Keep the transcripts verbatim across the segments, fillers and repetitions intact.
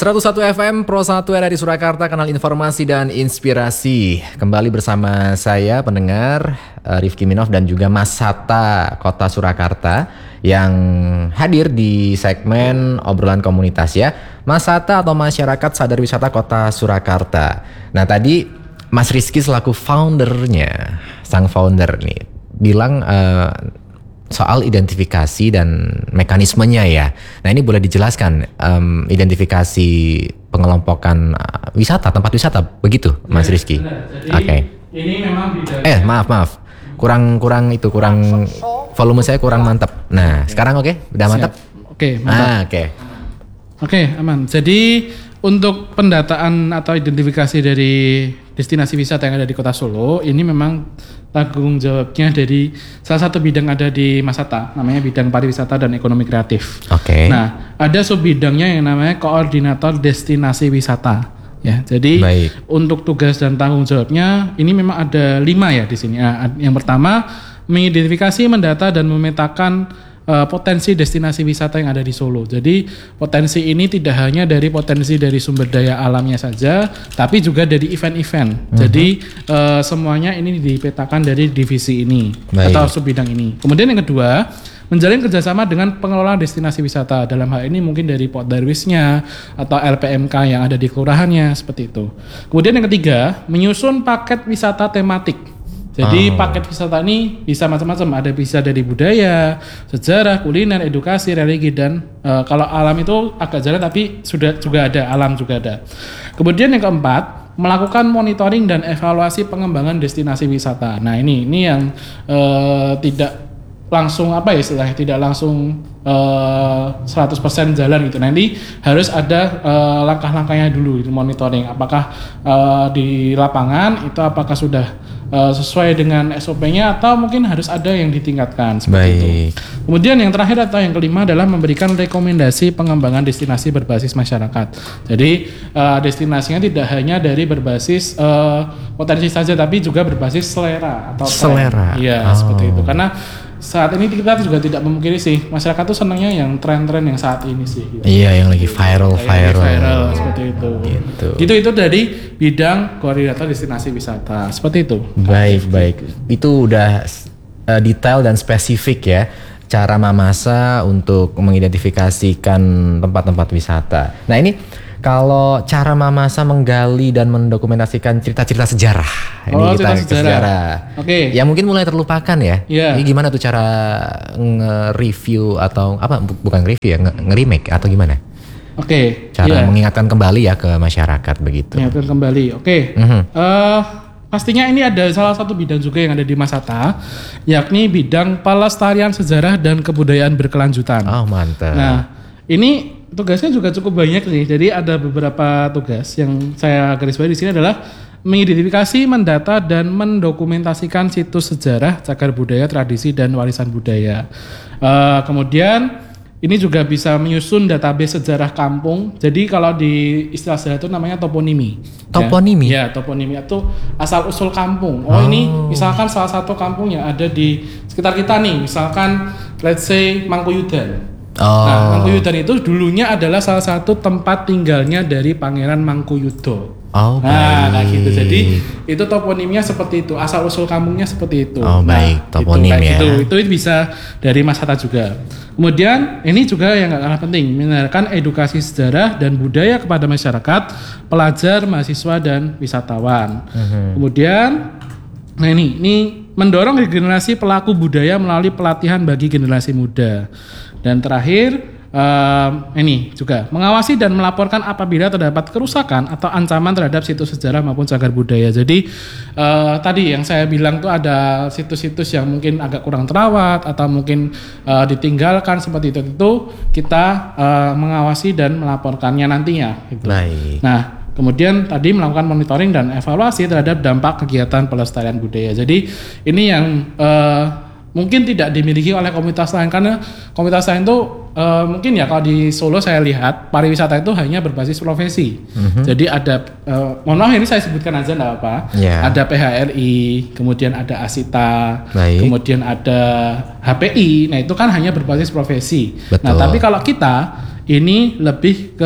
seratus satu F M Pro satu R R I Surakarta, kanal informasi dan inspirasi. Kembali bersama saya pendengar uh, Rifki Minov dan juga Mas Hatta Kota Surakarta yang hadir di segmen obrolan komunitas ya. Mas Hatta atau Masyarakat Sadar Wisata Kota Surakarta. Nah tadi Mas Rizky selaku foundernya, sang founder nih bilang uh, soal identifikasi dan mekanismenya ya. Nah ini boleh dijelaskan um, identifikasi pengelompokan uh, wisata, tempat wisata, begitu Mas Rizky? Oke. Okay. Ini memang bidang. Eh maaf maaf, kurang kurang itu kurang volume saya kurang mantap. Nah sekarang oke, okay? Udah mantap? Oke, okay, mantap. Ah, oke. Okay. Oke okay, aman. Jadi untuk pendataan atau identifikasi dari destinasi wisata yang ada di Kota Solo, ini memang tanggung jawabnya dari salah satu bidang ada di Mas Hatta, namanya bidang pariwisata dan ekonomi kreatif. Oke. Okay. Nah, ada sub bidangnya yang namanya koordinator destinasi wisata. Ya, jadi Baik. Untuk tugas dan tanggung jawabnya ini memang ada lima ya di sini. Nah, yang pertama mengidentifikasi, mendata dan memetakan Uh, potensi destinasi wisata yang ada di Solo. Jadi potensi ini tidak hanya dari potensi dari sumber daya alamnya saja, tapi juga dari event-event. Uh-huh. Jadi uh, semuanya ini dipetakan dari divisi ini Baik. Atau sub bidang ini. Kemudian yang kedua, menjalin kerjasama dengan pengelola destinasi wisata. Dalam hal ini mungkin dari Potdarwisnya atau L P M K yang ada di kelurahannya seperti itu. Kemudian yang ketiga, menyusun paket wisata tematik. Jadi oh. paket wisata ini bisa macam-macam, ada bisa dari budaya, sejarah, kuliner, edukasi, religi dan uh, kalau alam itu agak jarang tapi sudah juga ada, alam juga ada. Kemudian yang keempat, melakukan monitoring dan evaluasi pengembangan destinasi wisata. Nah ini ini yang uh, tidak langsung apa ya istilahnya, tidak langsung uh, seratus persen jalan gitu. Nanti harus ada uh, langkah-langkahnya dulu itu monitoring. Apakah uh, di lapangan itu apakah sudah Uh, sesuai dengan S O P-nya atau mungkin harus ada yang ditingkatkan seperti Baik. Itu. Kemudian yang terakhir atau yang kelima adalah memberikan rekomendasi pengembangan destinasi berbasis masyarakat. Jadi uh, destinasinya tidak hanya dari berbasis uh, potensi saja, tapi juga berbasis selera atau selera. Iya oh. seperti itu. Karena saat ini kita juga tidak memungkiri sih, masyarakat tuh senangnya yang tren-tren yang saat ini sih. Gitu. Iya, yang lagi viral, yang viral. Lagi viral seperti itu. Gitu. Gitu itu dari bidang koordinator destinasi wisata, seperti itu. Baik, baik. Itu udah uh, detail dan spesifik ya, cara Mamasa untuk mengidentifikasikan tempat-tempat wisata. Nah ini kalau cara Mamasa menggali dan mendokumentasikan cerita-cerita sejarah. Ini oh, kita cerita sejarah. sejarah. Oke. Okay. Ya mungkin mulai terlupakan ya. Yeah. Ini gimana tuh cara nge-review atau apa? Bukan review ya, nge-remake atau gimana? Oke. Okay. Cara yeah. mengingatkan kembali ya ke masyarakat begitu. Mengingatkan kembali. Oke. Okay. Mm-hmm. Uh, pastinya ini ada salah satu bidang juga yang ada di Mas Hatta, yakni bidang pelestarian sejarah dan kebudayaan berkelanjutan. Oh mantap. Nah ini tugasnya juga cukup banyak nih. Jadi ada beberapa tugas yang saya garis bawahi di sini adalah mengidentifikasi, mendata dan mendokumentasikan situs sejarah, cagar budaya, tradisi dan warisan budaya. Uh, kemudian ini juga bisa menyusun database sejarah kampung. Jadi kalau di istilah sejarah itu namanya toponimi. Toponimi? Ya, ya toponimi itu asal usul kampung. Oh, oh ini misalkan salah satu kampung yang ada di sekitar kita nih, misalkan let's say Mangkuyudan. Oh. Nah, Mangkuyudan itu dulunya adalah salah satu tempat tinggalnya dari Pangeran Mangkuyudo. Oh, nah, baik. nah gitu. Jadi itu toponimnya seperti itu, asal usul kampungnya seperti itu. Oh, baik. Nah, toponim itu, ya. Gitu. Itu bisa dari Mas Hatta juga. Kemudian ini juga yang gak kalah penting, mengenalkan edukasi sejarah dan budaya kepada masyarakat, pelajar, mahasiswa dan wisatawan. Uh-huh. Kemudian, nah ini, ini mendorong generasi pelaku budaya melalui pelatihan bagi generasi muda. Dan terakhir, um, ini juga mengawasi dan melaporkan apabila terdapat kerusakan atau ancaman terhadap situs sejarah maupun cagar budaya. Jadi uh, tadi yang saya bilang tuh ada situs-situs yang mungkin agak kurang terawat atau mungkin uh, ditinggalkan seperti itu, itu kita uh, mengawasi dan melaporkannya nantinya. Gitu. Baik. Nah, kemudian tadi melakukan monitoring dan evaluasi terhadap dampak kegiatan pelestarian budaya. Jadi ini yang uh, mungkin tidak dimiliki oleh komunitas lain, karena komunitas lain itu uh, mungkin ya kalau di Solo saya lihat pariwisata itu hanya berbasis profesi. Mm-hmm. Jadi ada, uh, mohon maaf ini saya sebutkan aja nggak apa-apa. Yeah. Ada P H R I, kemudian ada Asita, Baik. kemudian ada H P I. Nah itu kan hanya berbasis profesi. Betul. Nah tapi kalau kita ini lebih ke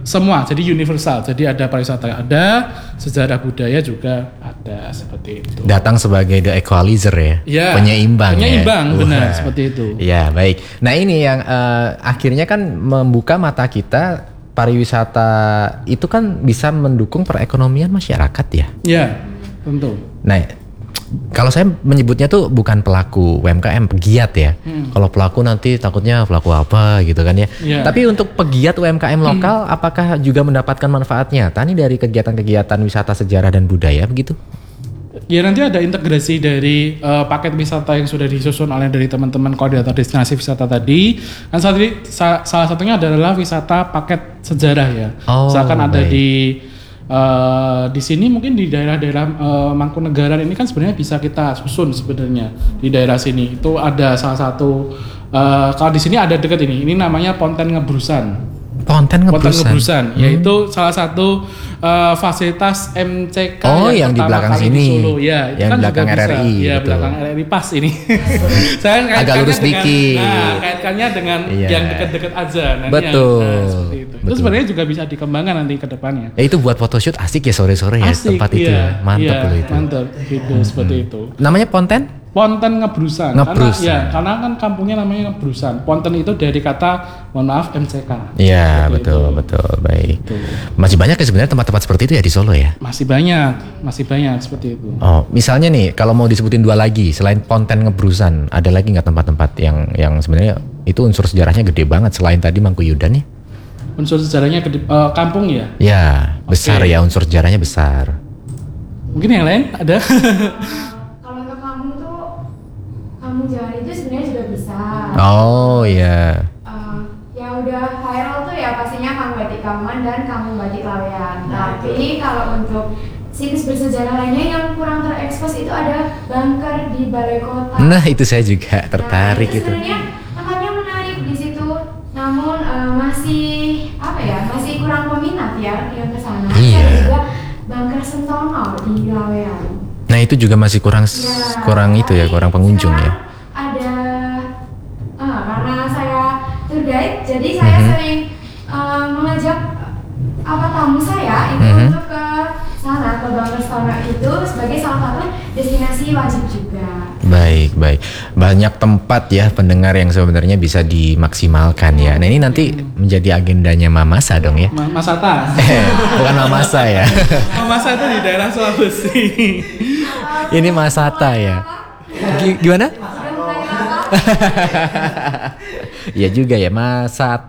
semua, jadi universal. Jadi ada pariwisata ada, sejarah budaya juga ada, seperti itu. Datang sebagai the equalizer ya, ya penyeimbang. Penyeimbang, ya. benar Wah. seperti itu. Ya baik. Nah ini yang uh, akhirnya kan membuka mata kita, pariwisata itu kan bisa mendukung perekonomian masyarakat ya. Ya, tentu. Nah. Kalau saya menyebutnya tuh bukan pelaku U M K M, pegiat ya. Hmm. Kalau pelaku nanti takutnya pelaku apa gitu kan ya. Yeah. Tapi untuk pegiat U M K M lokal, hmm. apakah juga mendapatkan manfaat nyata nih dari kegiatan-kegiatan wisata sejarah dan budaya begitu? Ya nanti ada integrasi dari uh, paket wisata yang sudah disusun oleh dari teman-teman koordinator destinasi wisata tadi. Kan saat ini, sa- salah satunya adalah wisata paket sejarah ya. Oh, misalkan ada baik. di Uh, di sini mungkin di daerah-daerah uh, Mangkunegaran ini kan sebenarnya bisa kita susun sebenarnya di daerah sini itu ada salah satu uh, kalau di sini ada dekat ini ini namanya Ponten Ngebrusan. Ponten Ngebrusan, Ponten Ngebrusan hmm. yaitu salah satu uh, fasilitas M C K oh, yang, yang di belakang sini, di Solo. Ya, yang kan di belakang R R I, ya betul. Belakang R R I pas ini. Saya agak lurus dikit. Nah, kaitkannya dengan yeah. yang dekat-dekat aja. Nah, betul. Yang, nah, seperti itu. Itu sebenarnya juga bisa dikembangkan nanti ke depannya. Ya, itu buat photoshoot asik ya sore-sore ya asik, tempat iya, itu, mantap iya, loh itu. Mantap, gitu hmm. seperti itu. Namanya Ponten? Ponten Ngebrusan. Ngebrusan. Karena, ya, karena kan kampungnya namanya Ngebrusan. Ponten itu dari kata, mohon maaf, M C K. Iya, betul, itu. betul, baik. Betul. Masih banyak ya sebenarnya tempat-tempat seperti itu ya di Solo ya? Masih banyak, masih banyak seperti itu. Oh, misalnya nih, kalau mau disebutin dua lagi, selain Ponten Ngebrusan, ada lagi nggak tempat-tempat yang yang sebenarnya itu unsur sejarahnya gede banget selain tadi Mangkuyudan nih? Unsur sejarahnya gede, uh, kampung ya? Ya, besar okay. ya unsur sejarahnya besar. Mungkin yang lain ada? Kampung Jawa itu sebenarnya juga bisa. Oh iya. Uh, yang udah viral tuh ya pastinya Kampung Batik Kauman dan Kampung Batik Laweyan. Tapi kalau untuk situs bersejarah lainnya yang kurang terekspos itu ada bunker di Balai Kota. Nah itu saya juga tertarik nah, itu. itu. Sebenarnya tempatnya menarik di situ, namun uh, masih apa ya masih kurang peminat ya yang kesana. Iya. Ada juga bunker Sentono di Laweyan. Nah itu juga masih kurang ya, kurang itu ya kurang pengunjung ya. Ada uh, karena saya tour guide, jadi saya mm-hmm. sering uh, mengajak apa tamu saya itu mm-hmm. untuk ke sana ke Bunker Sentono itu sebagai salah satu destinasi wajib juga. Baik baik banyak tempat ya pendengar yang sebenarnya bisa dimaksimalkan ya. Nah ini nanti menjadi agendanya Mamasa dong ya. Ma- Masata. Bukan Mamasa ya. Mamasa itu di daerah Sulawesi. Ini Masata ya. G- gimana? Ya juga ya Masata.